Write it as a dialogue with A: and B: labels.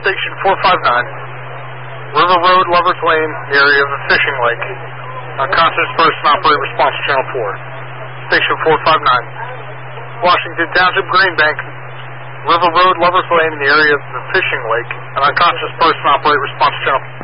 A: Station 459, River Road, Lovers Lane, the area of the fishing lake. Unconscious person, operate response to Channel 4. Station 459, Washington Township, Green Bank, River Road, Lovers Lane, in the area of the fishing lake. An unconscious person, operate response to Channel 4.